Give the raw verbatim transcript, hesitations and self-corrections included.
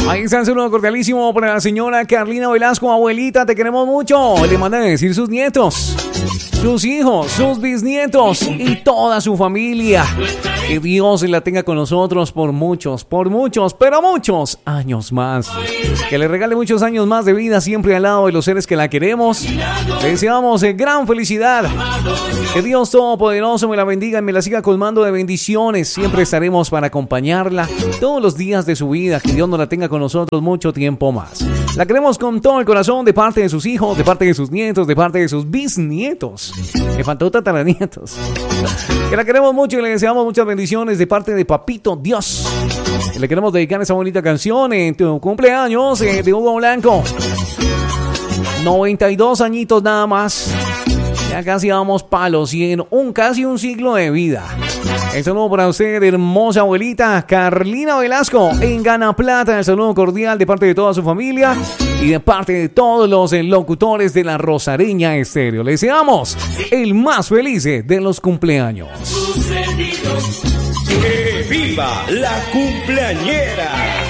Ahí está el saludo cordialísimo para la señora Carlina Velasco. Abuelita, te queremos mucho. Le mandan a decir sus nietos, sus hijos, sus bisnietos y toda su familia. Que Dios la tenga con nosotros por muchos, por muchos, pero muchos años más. Que le regale muchos años más de vida siempre al lado de los seres que la queremos. Le deseamos eh, gran felicidad. Que Dios Todopoderoso me la bendiga y me la siga colmando de bendiciones. Siempre estaremos para acompañarla todos los días de su vida. Que Dios nos la tenga con nosotros mucho tiempo más. La queremos con todo el corazón de parte de sus hijos, de parte de sus nietos, de parte de sus bisnietos. Me faltó tataranietos. Que la queremos mucho y le deseamos muchas bendiciones de parte de Papito Dios. Que le queremos dedicar esa bonita canción en tu cumpleaños eh, de Hugo Blanco. noventa y dos añitos nada más. Ya casi vamos para los cien, un casi un siglo de vida. El saludo para usted, hermosa abuelita Carlina Velasco en Gana Plata. El saludo cordial de parte de toda su familia y de parte de todos los locutores de la Rosareña Estéreo. Le deseamos el más feliz de los cumpleaños. ¡Que viva la cumpleañera!